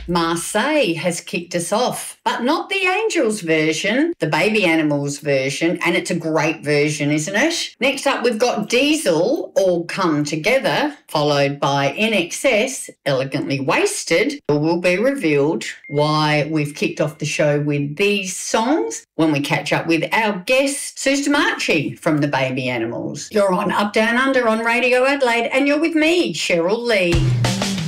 Marseille has kicked us off, but not the Angels version, the Baby Animals version, and it's a great version, isn't it? Next up, we've got Diesel, All Come Together, followed by INXS, Elegantly Wasted. It will be revealed why we've kicked off the show with these songs when we catch up with our guest, Sue Stamachi from the Baby Animals. You're on Up Down Under on Radio Adelaide, and you're with me, Cheryl Lee.